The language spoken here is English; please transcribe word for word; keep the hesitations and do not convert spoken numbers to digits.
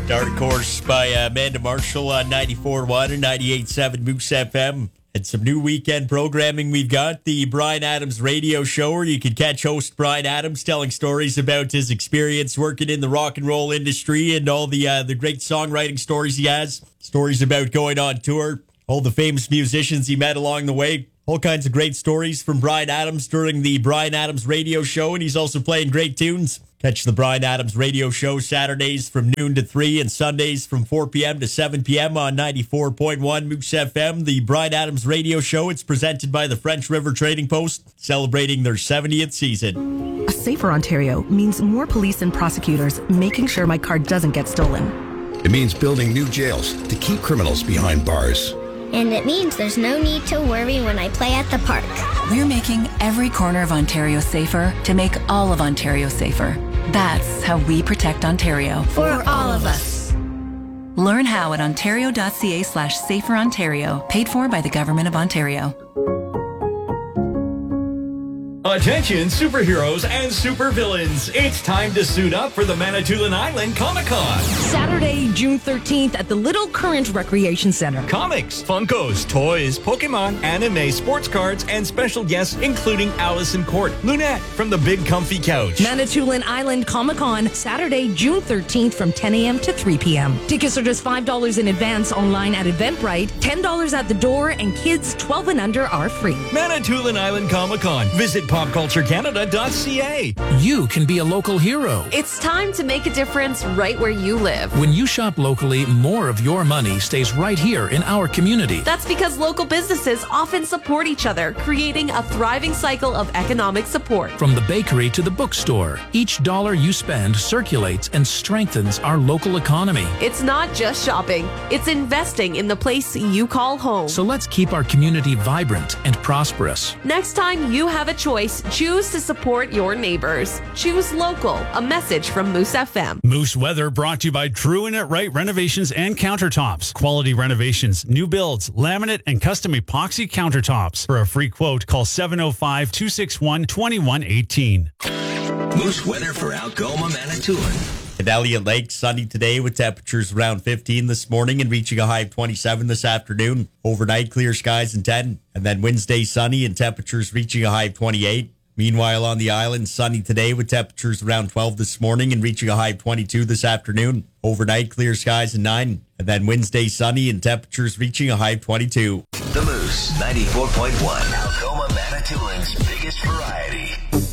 Dark Horse by uh, Amanda Marshall on ninety-four point one and ninety-eight point seven Moose F M. And some new weekend programming. We've got the Bryan Adams radio show where you can catch host Bryan Adams telling stories about his experience working in the rock and roll industry and all the uh, the great songwriting stories he has. Stories about going on tour, all the famous musicians he met along the way. All kinds of great stories from Bryan Adams during the Bryan Adams radio show, and he's also playing great tunes. Catch the Bryan Adams radio show Saturdays from noon to three and Sundays from four p.m. to seven p.m. on ninety-four point one Moose F M. The Bryan Adams radio show, it's presented by the French River Trading Post, celebrating their seventieth season. A safer Ontario means more police and prosecutors making sure my car doesn't get stolen. It means building new jails to keep criminals behind bars. And it means there's no need to worry when I play at the park. We're making every corner of Ontario safer to make all of Ontario safer. That's how we protect Ontario. For all of us. Learn how at ontario.ca slash safer Ontario, paid for by the Government of Ontario. Attention superheroes and supervillains. It's time to suit up for the Manitoulin Island Comic-Con. Saturday, June thirteenth at the Little Current Recreation Center. Comics, Funkos, toys, Pokemon, anime, sports cards, and special guests including Allison Court, Lunette from the Big Comfy Couch. Manitoulin Island Comic-Con, Saturday, June thirteenth from ten a.m. to three p.m. Tickets are just five dollars in advance online at Eventbrite, ten dollars at the door, and kids twelve and under are free. Manitoulin Island Comic-Con. Visit pop culture canada dot c a. You can be a local hero. It's time to make a difference right where you live. When you shop locally, more of your money stays right here in our community. That's because local businesses often support each other, creating a thriving cycle of economic support. From the bakery to the bookstore, each dollar you spend circulates and strengthens our local economy. It's not just shopping, it's investing in the place you call home. So let's keep our community vibrant and prosperous. Next time you have a choice, choose to support your neighbors. Choose local. A message from Moose F M. Moose Weather brought to you by True and It Right Renovations and Countertops. Quality renovations, new builds, laminate, and custom epoxy countertops. For a free quote, call seven oh five, two six one, two one one eight. Moose Weather for Algoma, Manitoulin. At Elliott Lake, sunny today with temperatures around fifteen this morning and reaching a high of twenty-seven this afternoon. Overnight, clear skies and ten. And then Wednesday, sunny and temperatures reaching a high of twenty-eight. Meanwhile, on the island, sunny today with temperatures around twelve this morning and reaching a high of twenty-two this afternoon. Overnight, clear skies and nine. And then Wednesday, sunny and temperatures reaching a high of twenty-two. The Moose, ninety-four point one. Algoma, Manitoulin's biggest variety.